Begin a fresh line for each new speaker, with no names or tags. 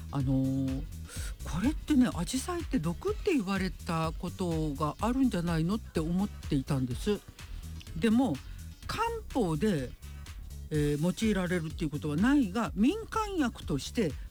あのーこれってね、アジサイって毒って言われたことがあるんじゃないのって思っていたんです。でも漢方で用いられるっていうことはないが、民間薬として